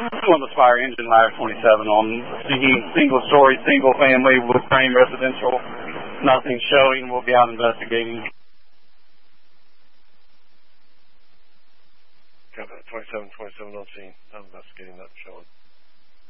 Columbus Fire Engine Ladder 27 on single story, single family with frame residential. Nothing showing. We'll be out investigating. Got that 27 on scene. I'm investigating, not showing.